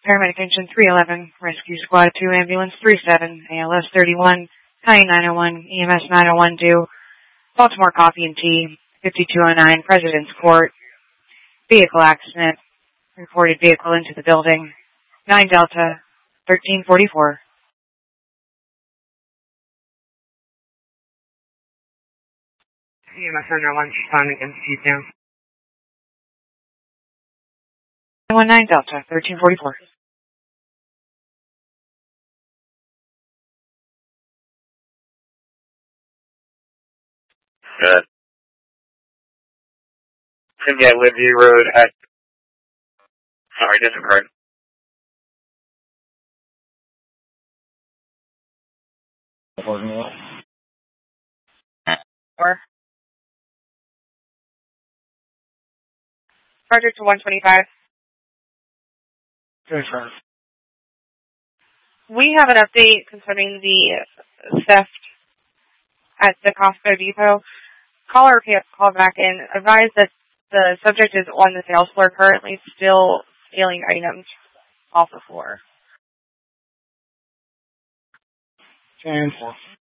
Paramedic Engine 311, Rescue Squad 2, Ambulance 37, ALS 31, County 901, EMS 901 due, Baltimore Coffee and Tea, 5209, President's Court, vehicle accident, reported vehicle into the building, 9 Delta, 1344. EMS 901, responding against you down. 19 Delta, 1344. Good. Cynthia Woodview Road at... Sorry, different card. Or Roger to 125. Good, sir. We have an update concerning the theft at the Costco Depot. Caller called back and advised that the subject is on the sales floor currently, still stealing items off the floor. 10-4.